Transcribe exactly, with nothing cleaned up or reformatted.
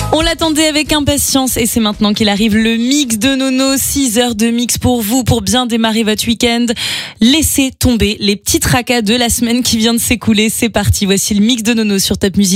On l'attendait avec impatience et c'est maintenant qu'il arrive, le mix de Nono. six heures de mix pour vous, pour bien démarrer votre week-end. Laissez tomber les petits tracas de la semaine qui vient de s'écouler. C'est parti, voici le mix de Nono sur Top Music.